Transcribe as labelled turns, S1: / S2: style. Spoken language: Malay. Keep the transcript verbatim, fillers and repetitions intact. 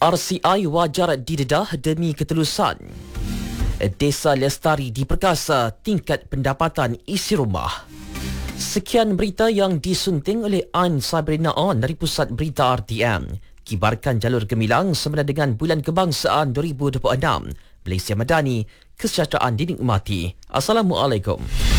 S1: R C I wajar didedah demi ketelusan. Desa Lestari diperkasa tingkat pendapatan isi rumah. Sekian berita yang disunting oleh Ain Sabrina On dari Pusat Berita R T M. Kibarkan jalur gemilang semasa dengan Bulan Kebangsaan dua ribu dua puluh enam. Malaysia Madani, kesejahteraan dinikmati. Assalamualaikum.